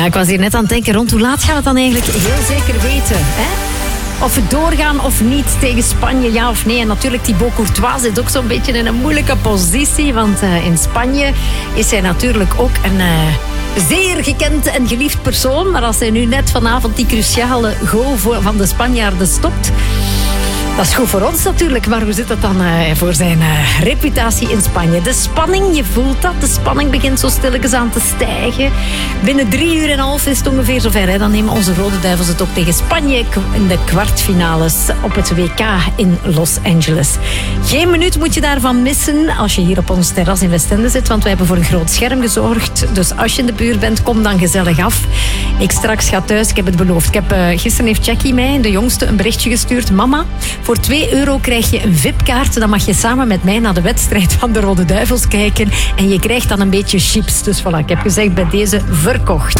Ja, ik was hier net aan het denken, rond hoe laat gaan we het dan eigenlijk heel zeker weten, hè? Of we doorgaan of niet tegen Spanje, ja of nee. En natuurlijk, Thibaut Courtois zit ook zo'n beetje in een moeilijke positie. Want in Spanje is hij natuurlijk ook een zeer gekend en geliefd persoon. Maar als hij nu net vanavond die cruciale goal van de Spanjaarden stopt... Dat is goed voor ons natuurlijk, maar hoe zit dat dan voor zijn reputatie in Spanje? De spanning, je voelt dat. De spanning begint zo stilletjes aan te stijgen. Binnen 3 uur en een half is het ongeveer zover. Hè? Dan nemen onze Rode Duivels het op tegen Spanje in de kwartfinales op het WK in Los Angeles. Geen minuut moet je daarvan missen als je hier op ons terras in Westende zit, want wij hebben voor een groot scherm gezorgd. Dus als je in de buurt bent, kom dan gezellig af. Ik straks ga thuis, ik heb het beloofd. Gisteren heeft Jackie mij, de jongste, een berichtje gestuurd. Mama, voor €2 krijg je een VIP-kaart. Dan mag je samen met mij naar de wedstrijd van de Rode Duivels kijken. En je krijgt dan een beetje chips. Dus voilà, ik heb gezegd, bij deze verkocht.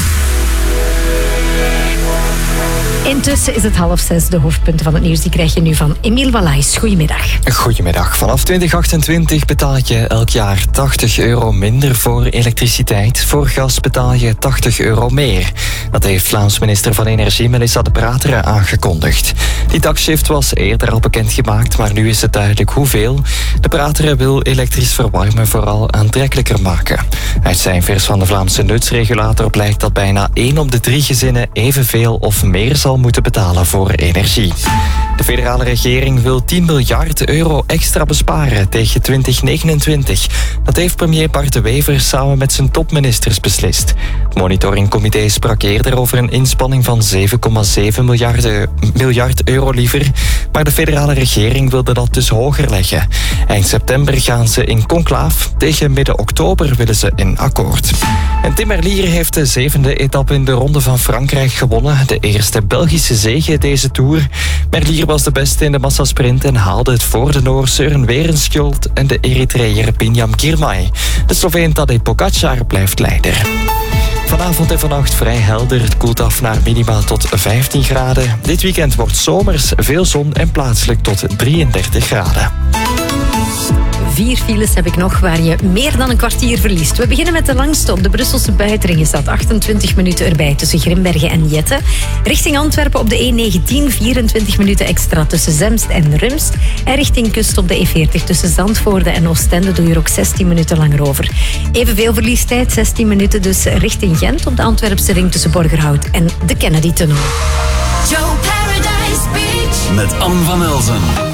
Intussen is het 5:30. De hoofdpunten van het nieuws die krijg je nu van Emiel Wallaes. Goedemiddag. Goedemiddag. Vanaf 2028 betaal je elk jaar €80 minder voor elektriciteit. Voor gas betaal je €80 meer. Dat heeft Vlaams minister van Energie Melissa De Prateren aangekondigd. Die taxshift was eerder al bekendgemaakt, maar nu is het duidelijk hoeveel. De Prateren wil elektrisch verwarmen vooral aantrekkelijker maken. Uit cijfers van de Vlaamse nutsregulator blijkt dat bijna 1 op de 3 gezinnen evenveel of meer zal moeten betalen voor energie. De federale regering wil €10 miljard extra besparen tegen 2029. Dat heeft premier Bart De Wever samen met zijn topministers beslist. Het monitoringcomité sprak eerder over een inspanning van €7,7 miljard liever. Maar de federale regering wilde dat dus hoger leggen. Eind september gaan ze in conclaaf. Tegen midden oktober willen ze in akkoord. En Tim Merlier heeft de 7e etappe in de Ronde van Frankrijk gewonnen. De eerste Belgische zege deze Tour. Merlier was de beste in de massasprint en haalde het voor de Noor Søren Werenskjold en de Eritreër Binyam Girmay. De Sloveen Tadej Pogačar blijft leider. Vanavond en vannacht vrij helder. Het koelt af naar minima tot 15 graden. Dit weekend wordt zomers, veel zon en plaatselijk tot 33 graden. 4 files heb ik nog waar je meer dan een kwartier verliest. We beginnen met de langste. Op de Brusselse Buitenring is dat 28 minuten erbij tussen Grimbergen en Jette. Richting Antwerpen op de E19 24 minuten extra tussen Zemst en Rumst. En richting kust op de E40 tussen Zandvoorde en Oostende doe je er ook 16 minuten langer over. Evenveel verliestijd, 16 minuten dus richting Gent op de Antwerpse ring tussen Borgerhout en de Kennedy-tunnel. Joe Paradise Beach met Anne van Elzen.